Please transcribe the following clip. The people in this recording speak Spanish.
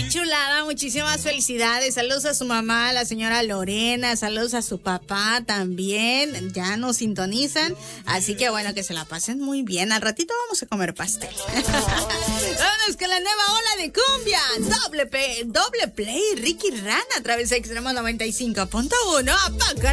chulada, muchísimas felicidades. Saludos a su mamá, la señora Lorena, saludos a su papá también. Ya nos sintonizan, así que bueno, que se la pasen muy bien. Al ratito vamos a comer pastel. Vámonos con la nueva ola de cumbia. Doble play, Ricky Rana a través de Extremo 95.1. Apaga